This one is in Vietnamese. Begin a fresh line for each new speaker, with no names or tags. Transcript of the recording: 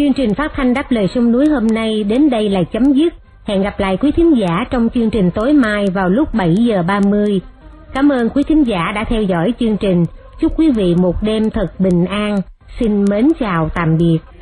Chương trình phát thanh Đáp Lời Sông Núi hôm nay đến đây là chấm dứt. Hẹn gặp lại quý thính giả trong chương trình tối mai vào lúc 7 giờ 30. Cảm ơn quý thính giả đã theo dõi chương trình. Chúc quý vị một đêm thật bình an. Xin mến chào tạm biệt.